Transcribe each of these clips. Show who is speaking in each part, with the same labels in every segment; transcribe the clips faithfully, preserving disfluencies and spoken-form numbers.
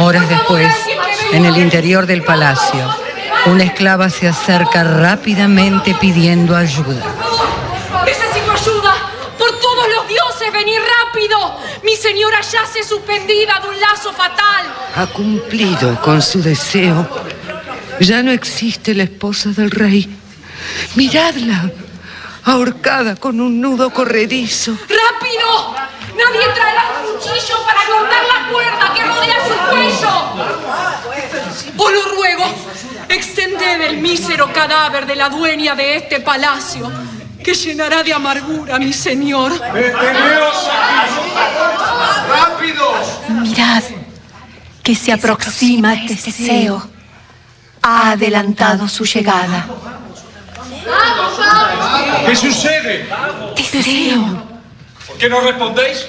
Speaker 1: Horas después, en el interior del palacio, una esclava se acerca rápidamente pidiendo ayuda.
Speaker 2: ¡Necesito ayuda! ¡Por todos los dioses, venid rápido! ¡Mi señora yace suspendida de un lazo fatal!
Speaker 3: Ha cumplido con su deseo. Ya no existe la esposa del rey. Miradla, ahorcada con un nudo corredizo.
Speaker 2: ¡Rápido! ¡Nadie traerá un cuchillo para cortar la cuerda que rodea su cuello! Os lo ruego, extended el mísero cadáver de la dueña de este palacio, que llenará de amargura a mi señor.
Speaker 4: ¡Deteneos! ¡Rápido!
Speaker 5: Mirad, que se aproxima Teseo. Ha adelantado su llegada.
Speaker 4: ¿Qué sucede?
Speaker 5: Teseo.
Speaker 4: ¿Por qué no respondéis?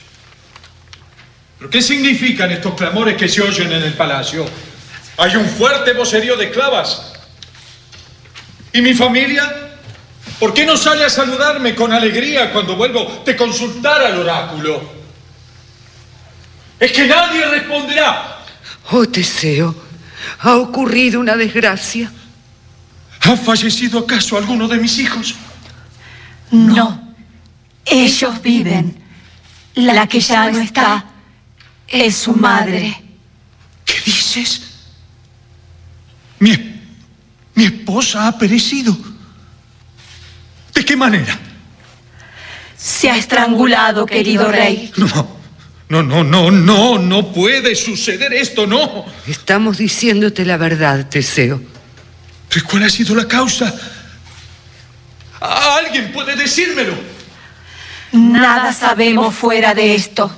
Speaker 4: ¿Pero qué significan estos clamores que se oyen en el palacio? Hay un fuerte vocerío de esclavas. ¿Y mi familia? ¿Por qué no sale a saludarme con alegría cuando vuelvo de consultar al oráculo? Es que nadie responderá.
Speaker 3: Oh, Teseo, ha ocurrido una desgracia.
Speaker 4: ¿Ha fallecido acaso alguno de mis hijos?
Speaker 5: No, ellos viven. La que ya no está es su madre.
Speaker 4: ¿Qué dices? Mi, mi esposa ha perecido. ¿De qué manera?
Speaker 5: Se ha estrangulado, querido rey.
Speaker 4: No, no, no, no, no, no puede suceder esto, no.
Speaker 3: Estamos diciéndote la verdad, Teseo.
Speaker 4: ¿Pero cuál ha sido la causa? ¿Alguien puede decírmelo?
Speaker 5: Nada sabemos fuera de esto.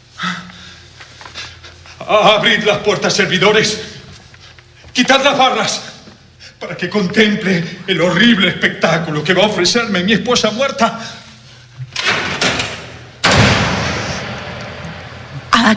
Speaker 4: Abrid las puertas, servidores. Quitad las barras para que contemple el horrible espectáculo que va a ofrecerme mi esposa muerta.